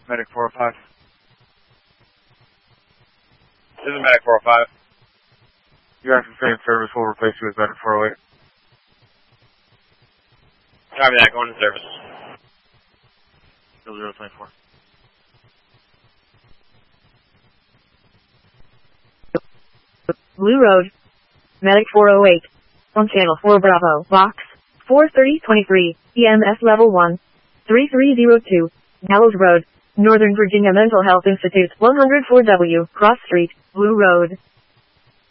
Medic 405. This is Medic 405. You're after same service. We'll replace you with Medic 408. Copy that. Going to service. 0024. Blue Road. Medic 408. On channel 4 Bravo. Box 43023. EMS level 1. 3302. Gallows Road. Northern Virginia Mental Health Institute. 104W. Cross Street. Blue Road.